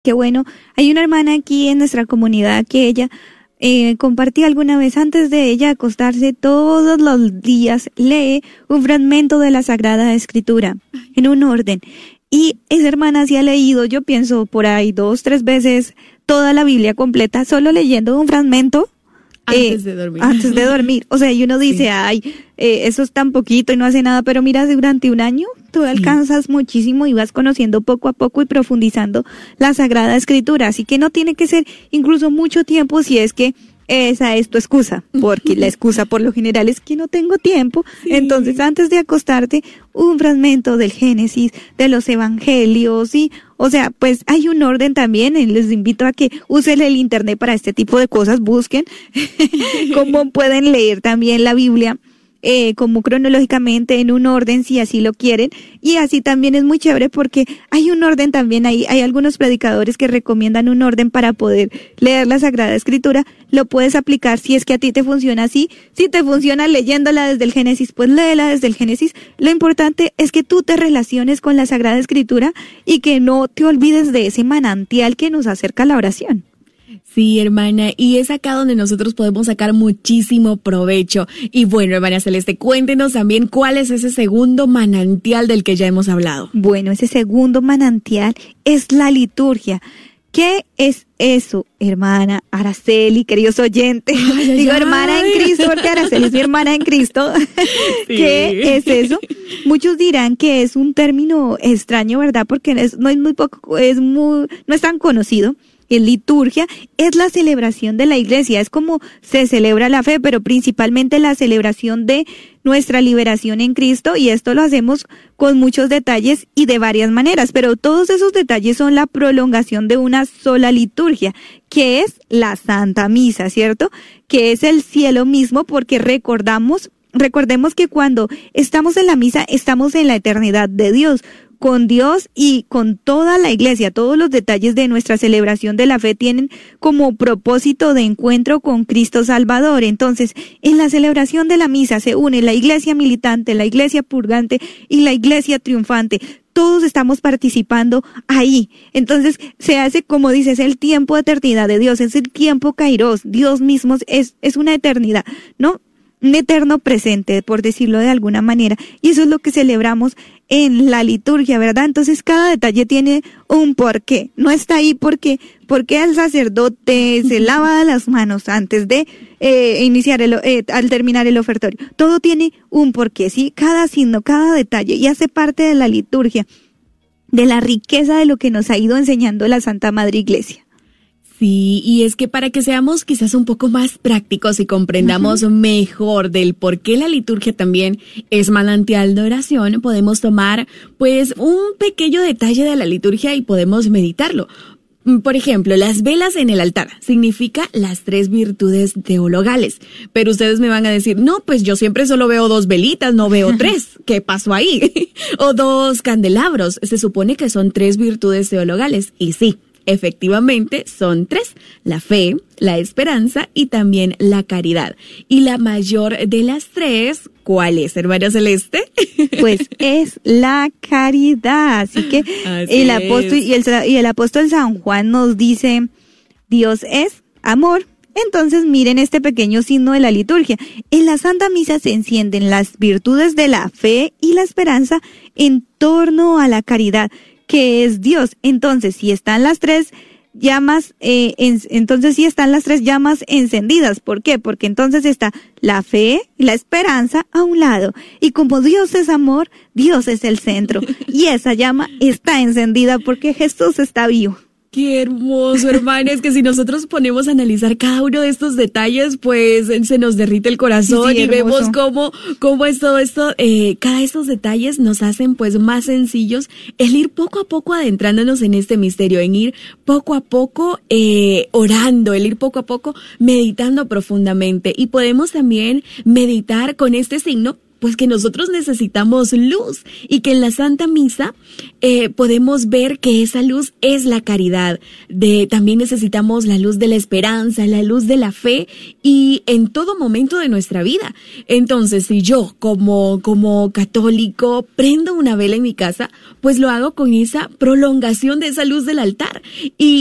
Qué bueno. Hay una hermana aquí en nuestra comunidad que ella compartí alguna vez antes de ella acostarse todos los días, lee un fragmento de la Sagrada Escritura en un orden. Y esa hermana sí ha leído, yo pienso, por ahí 2, 3 veces toda la Biblia completa, solo leyendo un fragmento. Antes de dormir. Antes de dormir. O sea, y uno dice, sí, eso es tan poquito y no hace nada, pero mira, durante un año tú alcanzas muchísimo y vas conociendo poco a poco y profundizando la Sagrada Escritura. Así que no tiene que ser incluso mucho tiempo si es que esa es tu excusa, porque la excusa por lo general es que no tengo tiempo. Sí. Entonces, antes de acostarte, un fragmento del Génesis, de los Evangelios, ¿sí? O sea, pues hay un orden también, y les invito a que usen el internet para este tipo de cosas, busquen cómo pueden leer también la Biblia, como cronológicamente en un orden si así lo quieren, y así también es muy chévere porque hay un orden también, hay algunos predicadores que recomiendan un orden para poder leer la Sagrada Escritura. Lo puedes aplicar si es que a ti te funciona así. Si te funciona leyéndola desde el Génesis, pues léela desde el Génesis. Lo importante es que tú te relaciones con la Sagrada Escritura y que no te olvides de ese manantial que nos acerca a la oración. Sí, hermana, y es acá donde nosotros podemos sacar muchísimo provecho. Y bueno, hermana Celeste, cuéntenos también cuál es ese segundo manantial del que ya hemos hablado. Bueno, ese segundo manantial es la liturgia. ¿Qué es eso, hermana Araceli, queridos oyentes? Digo hermana en Cristo porque Araceli es mi hermana en Cristo. Sí. ¿Qué es eso? Muchos dirán que es un término extraño, ¿verdad? Porque no es tan conocido. En liturgia es la celebración de la iglesia, es como se celebra la fe, pero principalmente la celebración de nuestra liberación en Cristo, y esto lo hacemos con muchos detalles y de varias maneras, pero todos esos detalles son la prolongación de una sola liturgia, que es la Santa Misa, ¿cierto? Que es el cielo mismo, porque recordemos que cuando estamos en la misa estamos en la eternidad de Dios, con Dios y con toda la iglesia. Todos los detalles de nuestra celebración de la fe tienen como propósito de encuentro con Cristo Salvador. Entonces, en la celebración de la misa se une la iglesia militante, la iglesia purgante y la iglesia triunfante. Todos estamos participando ahí. Entonces, se hace, como dices, el tiempo de eternidad de Dios, es el tiempo kairos. Dios mismo es una eternidad, ¿no? Un eterno presente, por decirlo de alguna manera. Y eso es lo que celebramos en la liturgia, ¿verdad? Entonces cada detalle tiene un porqué. No está ahí porque el sacerdote se lava las manos antes de al terminar el ofertorio. Todo tiene un porqué, ¿sí? Cada signo, cada detalle, y hace parte de la liturgia, de la riqueza de lo que nos ha ido enseñando la Santa Madre Iglesia. Sí, y es que para que seamos quizás un poco más prácticos y comprendamos mejor del por qué la liturgia también es manantial de oración, podemos tomar pues un pequeño detalle de la liturgia y podemos meditarlo. Por ejemplo, las velas en el altar significa las 3 virtudes teologales, pero ustedes me van a decir, no, pues yo siempre solo veo 2 velitas, no veo 3, ¿qué pasó ahí? O 2 candelabros, se supone que son 3 virtudes teologales, y sí. Efectivamente, son 3, la fe, la esperanza y también la caridad. Y la mayor de las 3, ¿cuál es, hermana Celeste? Pues es la caridad. Así que el apóstol San Juan nos dice, Dios es amor. Entonces miren este pequeño signo de la liturgia. En la Santa Misa se encienden las virtudes de la fe y la esperanza en torno a la caridad, que es Dios. Entonces, si están las 3 llamas, están las 3 llamas encendidas. ¿Por qué? Porque entonces está la fe y la esperanza a un lado. Y como Dios es amor, Dios es el centro. Y esa llama está encendida porque Jesús está vivo. Qué hermoso, hermana, es que si nosotros ponemos a analizar cada uno de estos detalles, pues se nos derrite el corazón, sí, y vemos cómo es todo esto, cada de estos detalles nos hacen pues más sencillos el ir poco a poco adentrándonos en este misterio, en ir poco a poco orando, el ir poco a poco meditando profundamente, y podemos también meditar con este signo pues que nosotros necesitamos luz y que en la Santa Misa podemos ver que esa luz es la caridad. También necesitamos la luz de la esperanza, la luz de la fe y en todo momento de nuestra vida. Entonces, si yo como católico prendo una vela en mi casa, pues lo hago con esa prolongación de esa luz del altar. Y